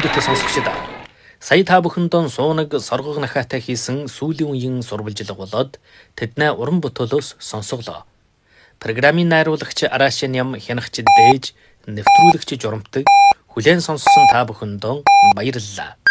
хүндэт сонсогчдоо. Сая та бүхэндээ суунаг соргог нахаатай хийсэн сүүлийн үеийн сурвалжлага болоод тэднээ уран бүтээлөөс сонсголоо. Программын найруулагч Арашин ям хянагч дээж нэвтрүүлэгч журамтаг хүлээн сонссон та бүхэндээ баярлалаа.